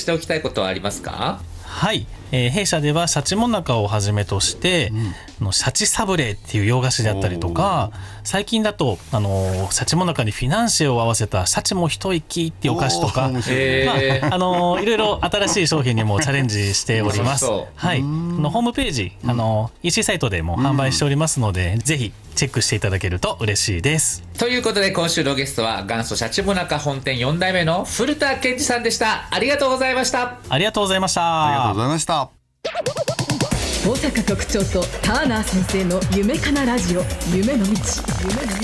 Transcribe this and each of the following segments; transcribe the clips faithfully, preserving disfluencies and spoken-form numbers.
しておきたいことはありますか？ はい、えー、弊社ではシャチモナカをはじめとして、うん、のシャチサブレーっていう洋菓子であったりとか、最近だとあのー、シャチモナカにフィナンシェを合わせたシャチも一息っていうお菓子とか、まああのー、いろいろ新しい商品にもチャレンジしております。はい、のホームページ、あのー、イーシー サイトでも販売しておりますので、うん、ぜひチェックしていただけると嬉しいです。 ということで今週のゲストは元祖シャチモナカ本店よん代目の古田健二さんでした。ありがとうございました。 ありがとうございました。 ありがとうございました。 大阪局長とターナー先生の夢かなラジオ、夢の道、夢の道、夢の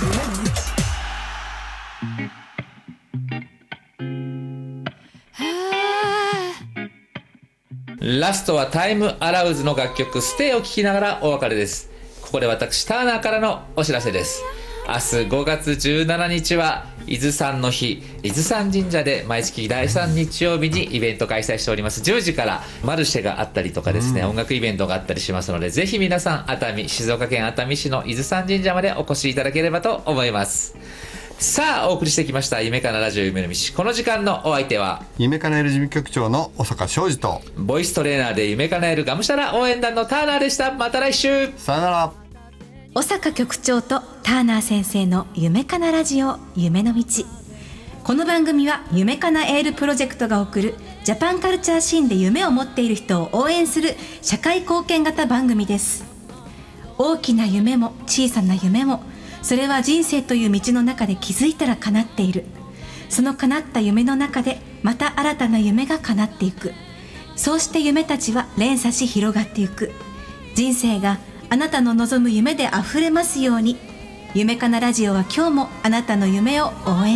道。ラストはタイムアラウズの楽曲ステイを聴きながらお別れです。ここで私ターナーからのお知らせです。明日ごがつじゅうしちにちは伊豆山の日、伊豆山神社で毎月だいさん日曜日にイベント開催しております。じゅうじからマルシェがあったりとかですね、うん、音楽イベントがあったりしますので、ぜひ皆さん熱海、静岡県熱海市の伊豆山神社までお越しいただければと思います。さあお送りしてきました夢かなラジオ夢の道、この時間のお相手は夢かなえる事務局長の小坂昌司とボイストレーナーで夢かなえるがむしゃら応援団のターナーでした。また来週、 さよなら。 小坂局長とターナー先生の夢かなラジオ夢の道。この番組は夢かなエールプロジェクトが送るジャパンカルチャーシーンで夢を持っている人を応援する社会貢献型番組です。大きな夢も小さな夢も、それは人生という道の中で気づいたら叶っている。その叶った夢の中でまた新たな夢が叶っていく。そうして夢たちは連鎖し広がっていく。人生があなたの望む夢であふれますように。夢かなラジオは今日もあなたの夢を応援